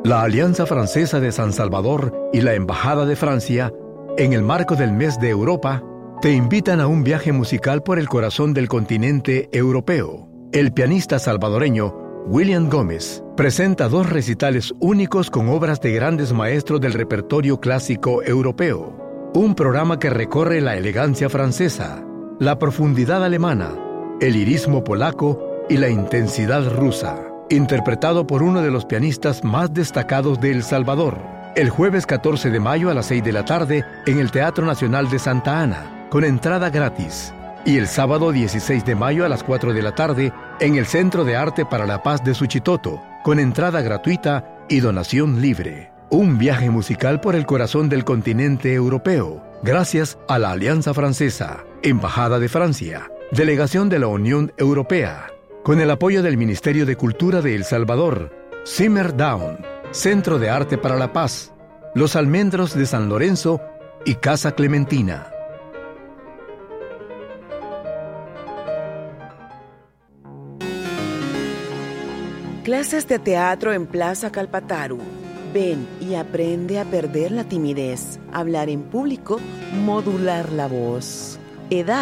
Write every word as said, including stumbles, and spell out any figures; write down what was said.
La Alianza Francesa de San Salvador y la Embajada de Francia, en el marco del Mes de Europa, te invitan a un viaje musical por el corazón del continente europeo. El pianista salvadoreño William Gómez presenta dos recitales únicos con obras de grandes maestros del repertorio clásico europeo. Un programa que recorre la elegancia francesa, la profundidad alemana, el lirismo polaco y la intensidad rusa, interpretado por uno de los pianistas más destacados de El Salvador. El jueves catorce de mayo a las seis de la tarde en el Teatro Nacional de Santa Ana, con entrada gratis. Y el sábado dieciséis de mayo a las cuatro de la tarde en el Centro de Arte para la Paz de Suchitoto, con entrada gratuita y donación libre. Un viaje musical por el corazón del continente europeo, gracias a la Alianza Francesa, Embajada de Francia, Delegación de la Unión Europea, con el apoyo del Ministerio de Cultura de El Salvador, Simmer Down, Centro de Arte para la Paz, Los Almendros de San Lorenzo y Casa Clementina. Clases de teatro en Plaza Calpataru. Ven y aprende a perder la timidez, hablar en público, modular la voz. Edad